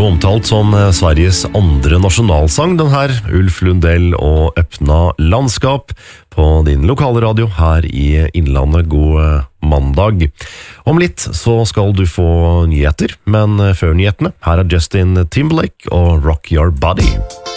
jo omtalt som Sveriges andre nasjonalsang, den her, Ulf Lundell og Øppna landskap, på din lokale radio her i Innlandet. God mandag. Om litt så skal du få nyheter, men før nyhetene, her er Justin Timberlake og Rock Your Body.